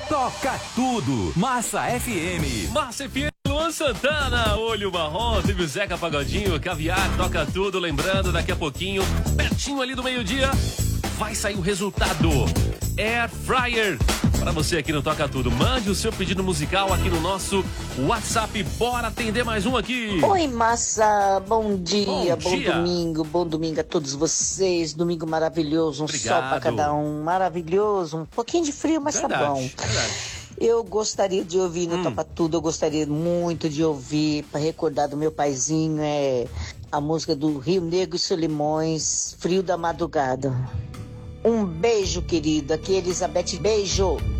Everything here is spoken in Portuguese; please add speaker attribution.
Speaker 1: Toca tudo. Massa FM.
Speaker 2: Massa FM, Luan Santana, Olho Marrom, teve o Zeca Pagodinho, Caviar, toca tudo. Lembrando, daqui a pouquinho, pertinho ali do meio-dia, vai sair o resultado. Air Fryer. Para você aqui no Toca Tudo, mande o seu pedido musical aqui no nosso WhatsApp. Bora atender mais um aqui.
Speaker 3: Oi, Massa, bom dia, bom domingo a todos vocês. Domingo maravilhoso,
Speaker 2: Obrigado.
Speaker 3: Sol para cada um, maravilhoso. Um pouquinho de frio, mas tá bom.
Speaker 2: Verdade.
Speaker 3: Eu gostaria de ouvir no Topa Tudo, eu gostaria muito de ouvir, para recordar do meu paizinho, a música do Rio Negro e Solimões, Frio da Madrugada. Um beijo, querido. Aqui é Elizabeth, beijo.